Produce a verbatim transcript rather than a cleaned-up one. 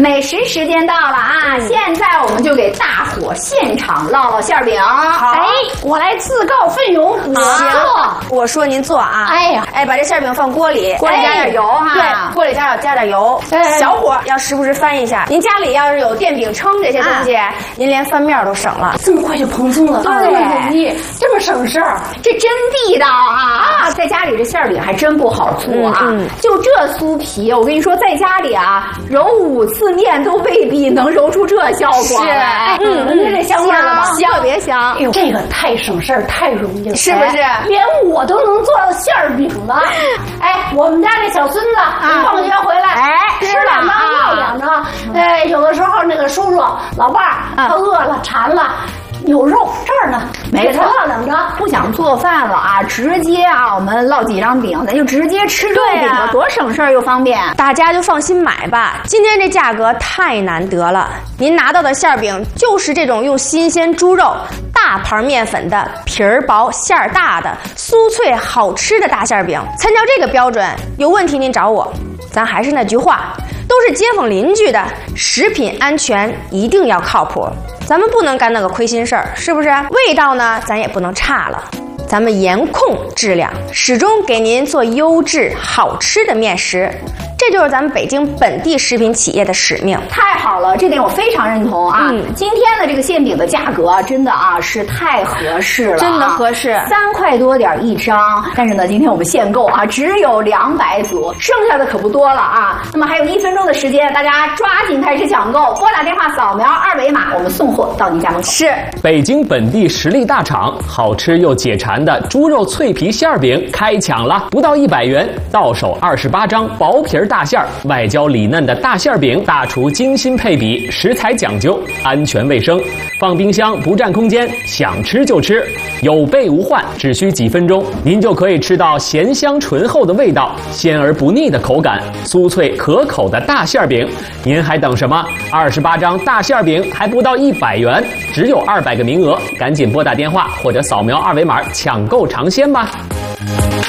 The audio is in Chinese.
美食时间到了啊！现在我们就给大伙现场烙烙馅饼。 好，哎，我来自告奋勇， 行，我说您做啊。 哎呀， 哎，把这馅饼放锅里， 锅里加点油哈。 对，锅里加点加点油，小火要时不时翻一下。您家里要是有电饼铛这些东西，您连翻面都省了。 这么快就蓬松了，这么容易，这么省事儿， 这真地道啊！啊，在家里这馅饼还真不好做啊。 嗯嗯、 就这酥皮，我跟你说，在家里啊，揉五次面都未必能揉出这效果来。 嗯， 闻着这香味了吧？ 香，特别香。 哎呦，这个太省事儿，太容易了， 是不是？ 连我都能做到馅儿饼了。哎，我们家这小孙子放学回来， 哎， 吃两张要两张。哎，有的时候那个叔叔、老伴儿他饿了、馋了。有肉这儿呢， 没错， 烙两张。 不想做饭了啊，直接啊，我们烙几张饼，咱就直接吃肉饼了，多省事儿又方便。 大家就放心买吧，今天这价格太难得了。您拿到的馅饼就是这种用新鲜猪肉、大盘面粉的，皮儿薄馅儿大的，酥脆好吃的大馅饼。参照这个标准，有问题您找我。咱还是那句话，都是街坊邻居的，食品安全一定要靠谱。咱们不能干那个亏心事儿，是不是？味道呢，咱也不能差了。咱们严控质量，始终给您做优质好吃的面食，这就是咱们北京本地食品企业的使命。 太好了，这点我非常认同啊！嗯、今天的这个馅饼的价格真的啊是太合适了、啊， 真的合适， 三块多点一张。但是呢，今天我们限购啊，只有两百组，剩下的可不多了啊。那么还有一分钟的时间，大家抓紧开始抢购，拨打电话扫描二维码，我们送货到您家门口。 是北京本地实力大厂，好吃又解馋的猪肉脆皮馅饼开抢了，不到一百元，到手二十八张薄皮大馅儿，外焦里嫩的大馅饼，大厨精心配比，食材讲究，安全卫生，放冰箱不占空间，想吃就吃，有备无患，只需几分钟，您就可以吃到咸香醇厚的味道，鲜而不腻的口感，酥脆可口的大馅饼。您还等什么？二十八张大馅饼还不到一百元，只有二百个名额，赶紧拨打电话或者扫描二维码抢购尝鲜吧。